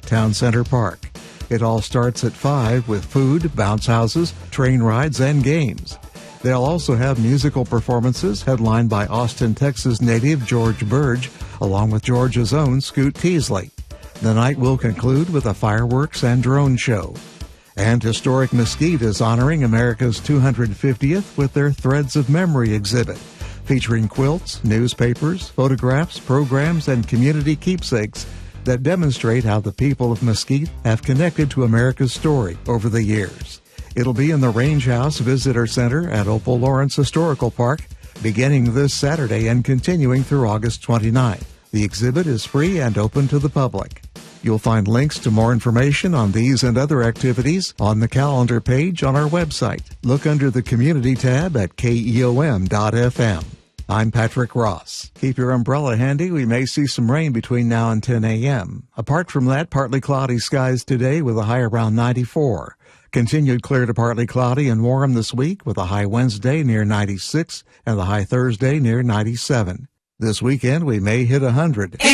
Town Center Park. It all starts at 5 with food, bounce houses, train rides, and games. They'll also have musical performances headlined by Austin, Texas native George Burge, along with Georgia's own Scoot Teasley. The night will conclude with a fireworks and drone show. And Historic Mesquite is honoring America's 250th with their Threads of Memory exhibit, featuring quilts, newspapers, photographs, programs, and community keepsakes that demonstrate how the people of Mesquite have connected to America's story over the years. It'll be in the Range House Visitor Center at Opal Lawrence Historical Park, beginning this Saturday and continuing through August 29th. The exhibit is free and open to the public. You'll find links to more information on these and other activities on the calendar page on our website. Look under the Community tab at keom.fm. I'm Patrick Ross. Keep your umbrella handy. We may see some rain between now and 10 a.m. Apart from that, partly cloudy skies today with a high around 94. Continued clear to partly cloudy and warm this week with a high Wednesday near 96 and the high Thursday near 97. This weekend we may hit 100.